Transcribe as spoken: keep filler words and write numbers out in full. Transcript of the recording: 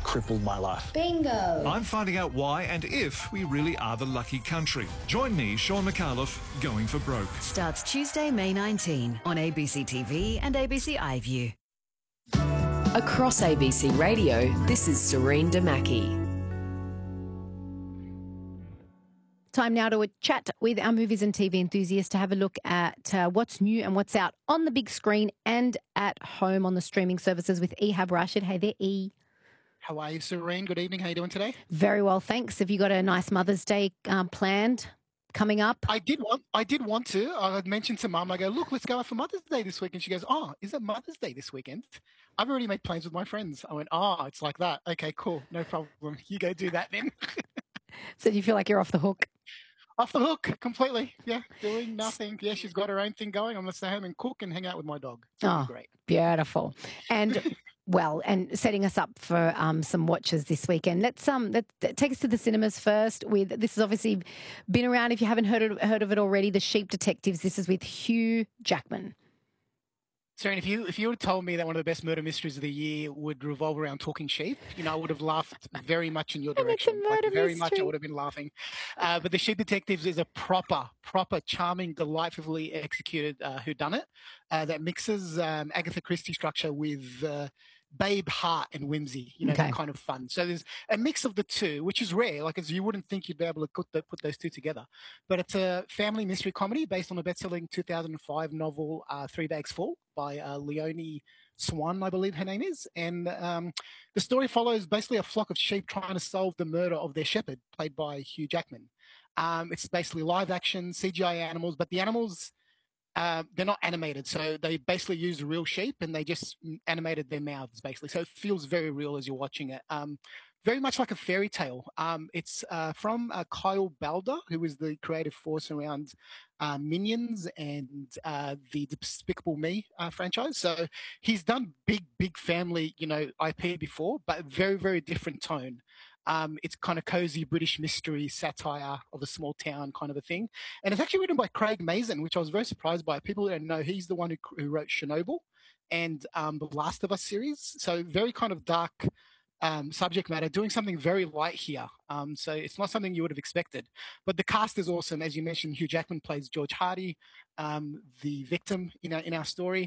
crippled my life. Bingo. I'm finding out why and if we really are the lucky country. Join me, Sean McAuliffe, Going for Broke. Starts Tuesday, May nineteenth on A B C T V and A B C iView. Across A B C Radio, this is Serene Damaki. Time now to a chat with our movies and T V enthusiasts to have a look at uh, what's new and what's out on the big screen and at home on the streaming services with Ehab Rashid. Hey there, E. How are you, Serene? Good evening. How are you doing today? Very well, thanks. Have you got a nice Mother's Day um, planned coming up? I did want I did want to. I had mentioned to Mum, I go, look, let's go out for Mother's Day this week. And she goes, oh, is it Mother's Day this weekend? I've already made plans with my friends. I went, oh, it's like that. Okay, cool. No problem. You go do that then. So do you feel like you're off the hook? Off the hook, completely. Yeah, doing nothing. Yeah, she's got her own thing going. I'm going to stay home and cook and hang out with my dog. It's oh, great. Beautiful. And... Well, and setting us up for um, some watches this weekend. Let's um, let, take us to the cinemas first. With this has obviously been around. If you haven't heard of, heard of it already, The Sheep Detectives. This is with Hugh Jackman. Serene, if you if you had told me that one of the best murder mysteries of the year would revolve around talking sheep, you know, I would have laughed very much in your direction. And it's a murder like, very mystery. much, I would have been laughing. Uh, but The Sheep Detectives is a proper, proper, charming, delightfully executed uh, whodunit uh, that mixes um, Agatha Christie structure with uh, babe heart and whimsy, you know, Okay. that kind of fun. So there's a mix of the two, which is rare. Like, as you wouldn't think you'd be able to put, the, put those two together. But it's a family mystery comedy based on the best-selling two thousand five novel uh, Three Bags Full by uh, Leonie Swan, I believe her name is. And um, the story follows basically a flock of sheep trying to solve the murder of their shepherd, played by Hugh Jackman. Um, it's basically live action, C G I animals, but the animals... Uh, they're not animated, so they basically use real sheep and they just animated their mouths, basically. So it feels very real as you're watching it. Um, very much like a fairy tale. Um, it's uh, from uh, Kyle Balder, who is the creative force around uh, Minions and uh, the Despicable Me uh, franchise. So he's done big, big family, you know, I P before, but very, very different tone. Um, it's kind of cozy British mystery satire of a small town kind of a thing. And it's actually written by Craig Mazin, which I was very surprised by. People don't know he's the one who, who wrote Chernobyl and um, the Last of Us series. So very kind of dark um, subject matter, doing something very light here. Um, so it's not something you would have expected. But the cast is awesome. As you mentioned, Hugh Jackman plays George Hardy, um, the victim in our, in our story.